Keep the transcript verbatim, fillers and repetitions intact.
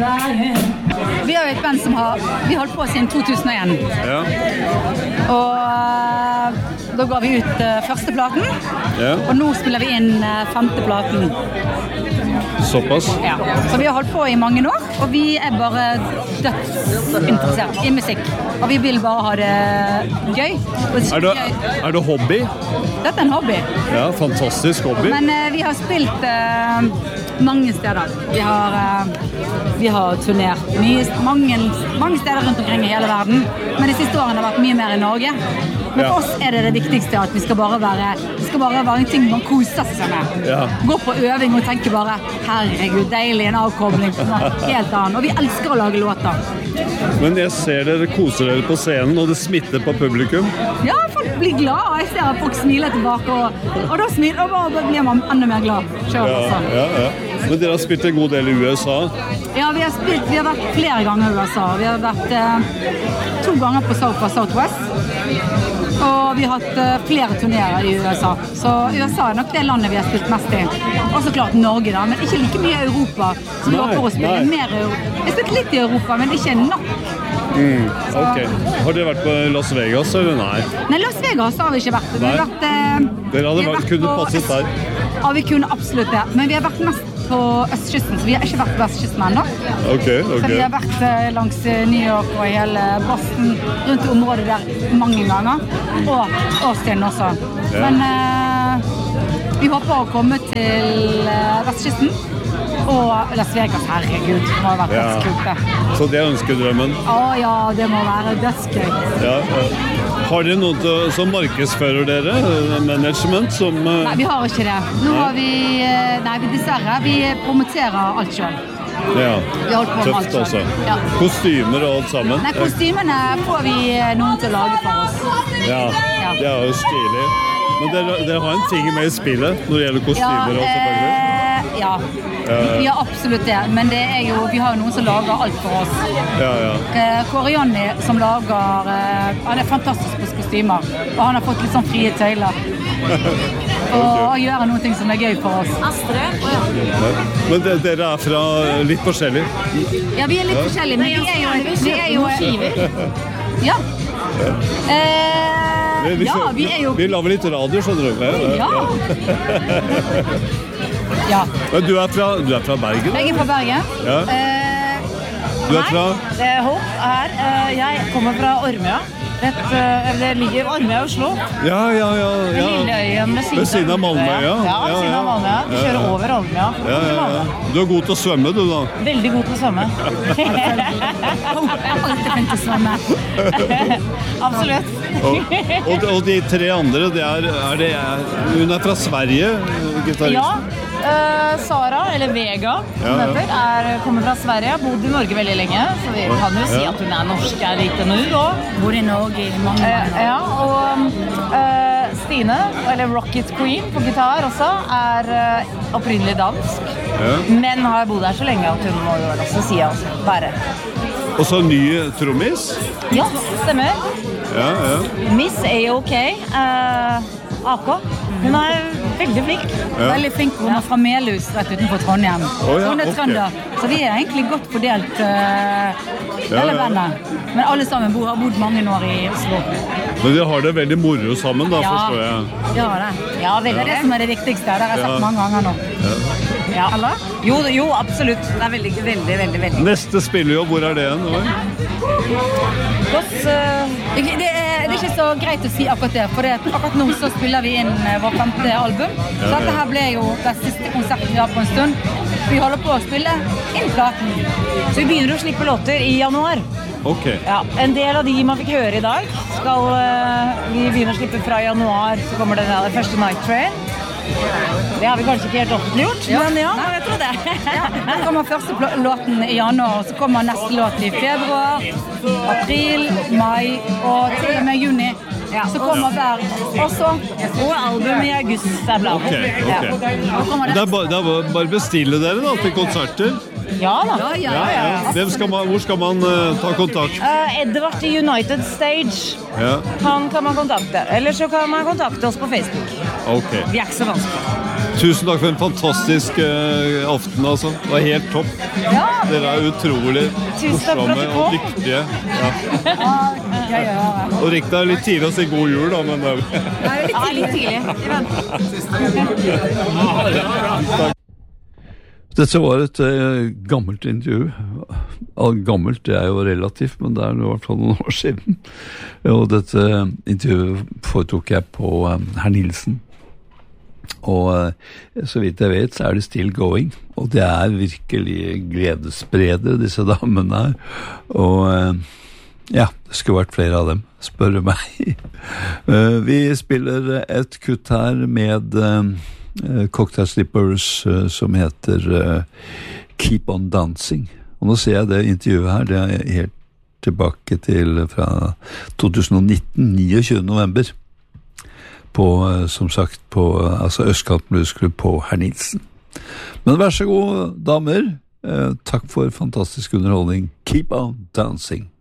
Vi har jo et band som har Vi holdt på siden to tusen og en. Ja. Og da går vi ut første platen. Ja. Og nå spiller vi inn femte platen. Såpass? Ja. Så vi har holdt på i mange år, og vi er bare dødsinteressert i musikk. Og vi vil bare ha det gøy. Det er, det, gøy. er det hobby? Dette er en hobby. Ja, fantastisk hobby. Men uh, vi har spilt uh, mange steder. Vi har, uh, vi har turnert mye, mange, mange steder rundt omkring i hele verden. Men de siste årene har vært mye mer i Norge. Men for oss er det det viktigste at vi skal bare være, det skal bare være en ting man koser seg med. Ja. Gå på øving og tenke bare, herregud, deilig, en avkobling, helt annen. Og vi elsker å lage låter. Men jeg ser dere koser dere på scenen, og det smitter på publikum. Ja, folk blir glad, og jeg ser at folk smiler tilbake, og, og da smiler, og da blir man enda mer glad. Selv, ja, altså. ja, ja. Men dere har spilt en god del i U S A? Ja, vi har, spilt, vi har vært flere ganger i U S A. Vi har vært eh, to ganger på South by Southwest. Og vi har hatt uh, flere turnerer i U S A. Så U S A er nok det landet vi har spilt mest i. Og så klart Norge da, men ikke like mye i Europa. Så vi håper å spille mer i Europa. Vi har spilt litt i Europa, men ikke nok. Mm, ok. Har dere vært på Las Vegas, eller nei? Nei, Las Vegas har vi ikke vært. Vi har vært uh, dere hadde vært, kunne passet der. Ja, vi kunne absolutt det. Men vi har vært mest på østkysten, så vi har ikke vært på vestkysten ennå. Ok, ok. Så vi har vært uh, langs New York og hele Boston, rundt i området der mange ganger. Og Austin også. Ja. Men uh, vi håper å komme til uh, vestkysten. Og Las Vegas, herregud, det må ha vært ja. dødskult. Så det er ønskedrømmen? Å ja, det må være dødsgøy. Ja, ja. Har dere noen til, som markedsfører dere? Management som... Uh... Nei, vi har ikke det. Nå har vi... Nei, dessverre. Vi promoterer alt selv. Ja, vi holdt på med alt også. Ja. Kostymer og alt sammen? Nei, kostymene får vi noen til å lage for oss. Ja, ja. Det er jo stilig. Men dere, dere har en ting med i spillet når det gjelder kostymer ja, og selvfølgelig? Eh, ja, vi, vi har absolutt det. Men det er jo, vi har jo noen som lager alt for oss. Ja, ja. Korianni som lager, han er fantastisk på kostymer. Og han har fått litt sånn frie tøyler. Og gjøre noen ting som er gøy for oss. Astrid. Ja. Men det, dere er fra litt forskjellig? Ja, vi er litt ja. forskjellige, men vi er jo... Vi er jo skiver. Ja. ja. Eh, vi, ja, vi er jo... Vi lager litt radio, skjønner du. Ja. ja. Men du er fra, du er fra Bergen? Jeg er fra Bergen. Ja. Eh, du er fra? Nei, det er Håp her. Jeg kommer fra Ormøya. Et, det ligger Ormøya i Oslo. Ja, ja, ja. ja. Lilleøyen med siden, ved siden av Malmøya. Ja, ja, ved siden av Malmøya. Vi kjører ja, ja. over Ormøya. Ja, ja, ja. Du er god til å svømme, du da? Veldig god til å svømme. Alltid flink til å svømme. Absolutt. og, og, og de tre andre, det er, er det, hun er fra Sverige, gitaristen? Ja. Uh, Sara, eller Vega, som ja, heter, er, kommer fra Sverige, har bodd i Norge veldig lenge, så vi kan jo si at hun er norsk, er lite nå da. Bor i Norge i mange år. Uh, ja, og uh, Stine, eller Rocket Queen på gitar også, er uh, opprinnelig dansk, ja. men har bodd her så lenge at hun må jo også si altså, være. Og så ny trommis? Ja, stemmer. Ja, ja. Miss A-OK, uh, A K. Hun er veldig flink. Ja. Veldig flink. Hun er fra Melhus, rett utenfor Trondheim. Oh, ja, hun er trønder. okay. Så vi er egentlig godt fordelt uh, hele bandet. Ja, ja. Men alle sammen bor, har bodd mange år i Oslo. Men de har det veldig moro sammen, da, ja. forstår jeg. Ja, det. Ja, det er det som er det viktigste. Det har jeg sagt ja. mange ganger nå. Ja. Ja. Eller? Jo, jo, absolutt. Det er veldig, veldig, veldig, veldig. Neste spillejobb, hvor er det igjen? Hos, uh... det, det, er, det er ikke så greit å si akkurat det, for det, akkurat nå så spiller vi inn vår femte album. Ja, så dette her ble jo den siste konserten vi har på en stund. Vi holder på å spille inn platen. Så vi begynner å slippe låter i januar. Ok. Ja, en del av de man fikk høre i dag skal uh, vi begynne å slippe fra januar, så kommer den der første Night Train. Det har vi kanskje ikke helt offentliggjort, ja. men ja, Nei, jeg tror det. ja. Så kommer første låten i januar, og så kommer neste låt i februar, april, mai og til og med juni. Ja. Så kommer hver også. Og album i august er blant. Ok, ok. Ja. Det er bare, det er bare bestille dere da, til konserter? Ja da. Ja, ja, ja, ja. Hvem skal man, hvor skal man uh, ta kontakt? Uh, Edvard i United Stage. Ja. Han kan man kontakte. Eller så kan man kontakte oss på Facebook. Ok. Vi er ikke så vanskelig. Tusen takk for en fantastisk uh, aften, altså. Det var helt topp. Ja. Dere er utrolig morsomme og dyktige. Ja. Ja, ja, ja. Og riktig er litt tidlig å si god jul, da, men... Uh, Ja, litt tidlig. Dette var et uh, gammelt intervju. Gammelt, det er jo relativt, men det er i hvert fall noen år siden. Og dette intervjuet foretok jeg på um, Herr Nilsen. Og uh, så vidt jeg vet, så er det still going. Og det er virkelig gledesspredere, disse damene her. Og uh, ja, det skulle vært flere av dem, spør du meg. uh, vi spiller et kutt her med... Uh, Cocktail Slippers uh, som heter uh, Keep on Dancing. Og nå ser jeg det intervjuet her, det er helt tilbake til fra tjueni nitten, niogtyvende november, på, uh, som sagt, på uh, altså Østkant Bluesklubb på Herr Nilsen. Men vær så god, damer. Uh, takk for fantastisk underholdning. Keep on dancing.